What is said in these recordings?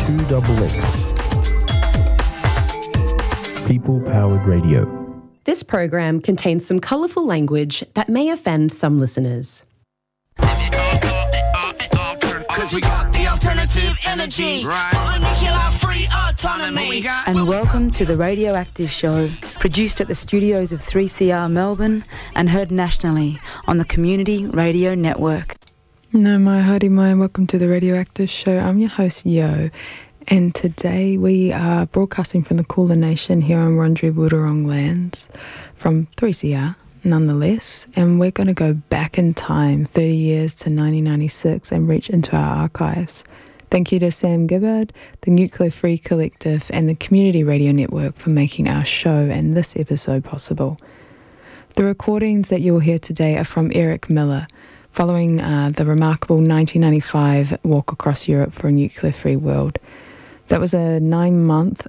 2XX. People-powered radio. This program contains some colourful language that may offend some listeners. Cause we got the alternative energy, right? Free autonomy. And welcome to the Radioactive Show, produced at the studios of 3CR Melbourne and heard nationally on the Community Radio Network. No mai, haere mai, welcome to the Radioactive Show. I'm your host, Yo, and today we are broadcasting from the Kulin Nation here on Wurundjeri Wurrung lands from 3CR. Nonetheless, and we're going to go back in time 30 years to 1996 and reach into our archives. Thank you to Sam Gibbard, the Nuclear Free Collective and the Community Radio Network for making our show and this episode possible. The recordings that you'll hear today are from Eric Miller, following the remarkable 1995 walk across Europe for a nuclear-free world. That was a 9-month,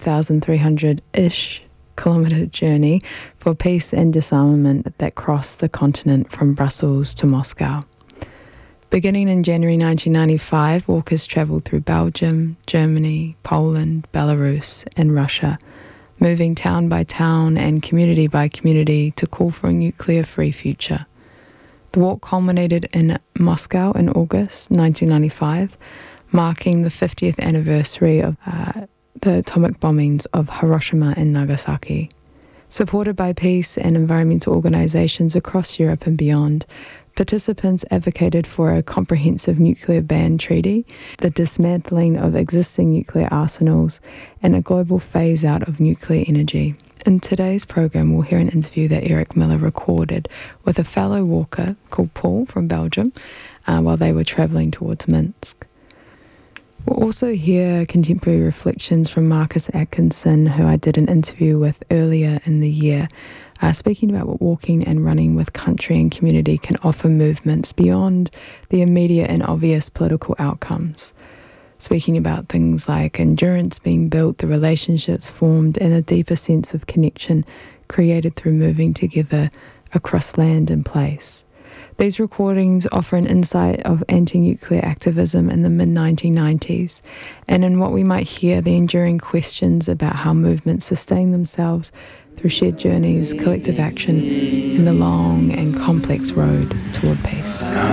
5,300-ish kilometre journey for peace and disarmament that crossed the continent from Brussels to Moscow. Beginning in January 1995, walkers travelled through Belgium, Germany, Poland, Belarus and Russia, moving town by town and community by community to call for a nuclear-free future. The walk culminated in Moscow in August 1995, marking the 50th anniversary of the atomic bombings of Hiroshima and Nagasaki. Supported by peace and environmental organisations across Europe and beyond, participants advocated for a comprehensive nuclear ban treaty, the dismantling of existing nuclear arsenals, and a global phase-out of nuclear energy. In today's program, we'll hear an interview that Eric Miller recorded with a fellow walker called Paul from Belgium while they were travelling towards Minsk. We'll also hear contemporary reflections from Marcus Atkinson, who I did an interview with earlier in the year, speaking about what walking and running with country and community can offer movements beyond the immediate and obvious political outcomes. Speaking about things like endurance being built, the relationships formed, and a deeper sense of connection created through moving together across land and place. These recordings offer an insight of anti-nuclear activism in the mid-1990s, and in what we might hear the enduring questions about how movements sustain themselves through shared journeys, collective action, and the long and complex road toward peace.